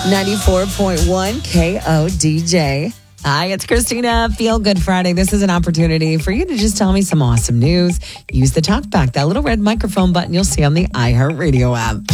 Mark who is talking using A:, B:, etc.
A: 94.1 KODJ. Hi, it's Christina. Feel Good Friday. This is an opportunity for you to just tell me some awesome news. Use the talkback, that little red microphone button you'll see on the iHeartRadio app.